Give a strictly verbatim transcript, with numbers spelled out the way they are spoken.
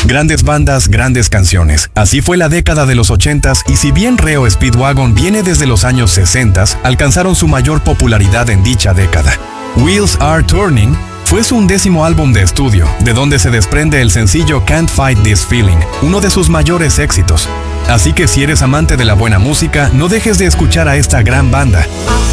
Grandes bandas, grandes canciones. Así fue la década de los ochentas y si bien Reo Speedwagon viene desde los años sesentas, alcanzaron su mayor popularidad en dicha década. Wheels Are Turning fue su undécimo álbum de estudio, de donde se desprende el sencillo Can't Fight This Feeling, uno de sus mayores éxitos. Así que si eres amante de la buena música, no dejes de escuchar a esta gran banda.